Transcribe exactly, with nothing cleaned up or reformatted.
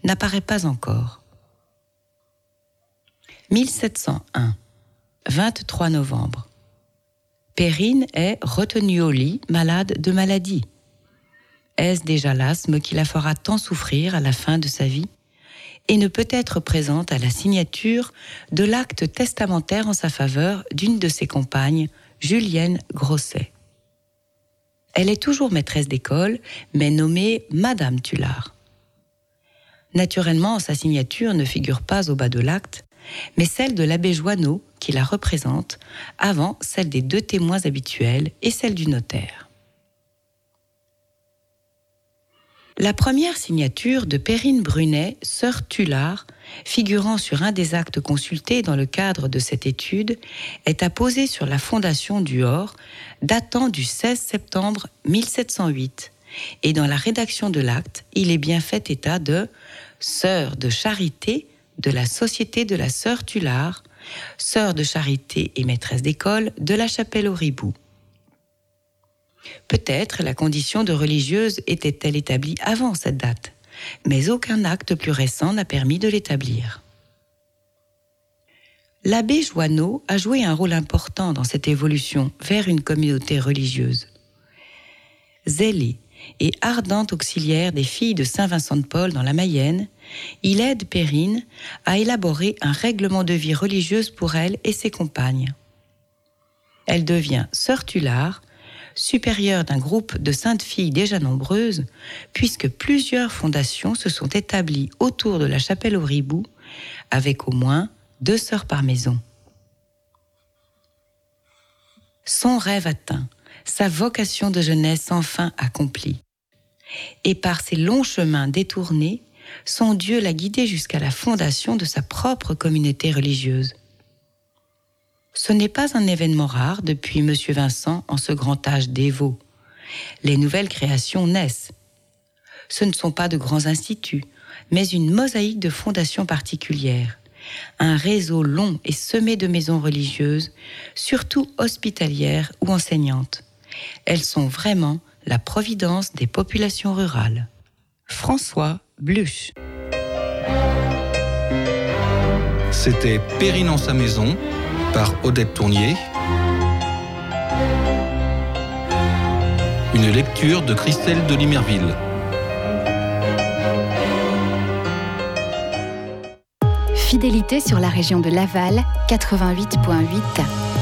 n'apparaît pas encore. mille sept cent un, vingt-trois novembre. Perrine est retenue au lit, malade de maladie. Est-ce déjà l'asthme qui la fera tant souffrir à la fin de sa vie et ne peut être présente à la signature de l'acte testamentaire en sa faveur d'une de ses compagnes, Julienne Grosset. Elle est toujours maîtresse d'école, mais nommée Madame Tullard. Naturellement, sa signature ne figure pas au bas de l'acte, mais celle de l'abbé Joanneau, qui la représente, avant celle des deux témoins habituels et celle du notaire. La première signature de Perrine Brunet, sœur Tullard, figurant sur un des actes consultés dans le cadre de cette étude, est apposée sur la fondation du Hors, datant du seize septembre mille sept cent huit. Et dans la rédaction de l'acte, il est bien fait état de « sœur de charité de la Société de la sœur Tullard, sœur de charité et maîtresse d'école de la Chapelle au Ribou ». Peut-être la condition de religieuse était-elle établie avant cette date, mais aucun acte plus récent n'a permis de l'établir. L'abbé Joanneau a joué un rôle important dans cette évolution vers une communauté religieuse. Zélé et ardent auxiliaire des filles de Saint-Vincent-de-Paul dans la Mayenne, il aide Perrine à élaborer un règlement de vie religieuse pour elle et ses compagnes. Elle devient sœur Tullard, supérieure d'un groupe de saintes filles déjà nombreuses, puisque plusieurs fondations se sont établies autour de la Chapelle au Ribou, avec au moins deux sœurs par maison. Son rêve atteint, sa vocation de jeunesse enfin accomplie. Et par ses longs chemins détournés, son Dieu l'a guidée jusqu'à la fondation de sa propre communauté religieuse. Ce n'est pas un événement rare depuis M. Vincent en ce grand âge dévot. Les nouvelles créations naissent. Ce ne sont pas de grands instituts, mais une mosaïque de fondations particulières. Un réseau long et semé de maisons religieuses, surtout hospitalières ou enseignantes. Elles sont vraiment la providence des populations rurales. François Bluch. C'était Perrine en sa maison, par Odette Tournier. Une lecture de Christelle de Limerville. Fidélité sur la région de Laval, quatre-vingt-huit virgule huit.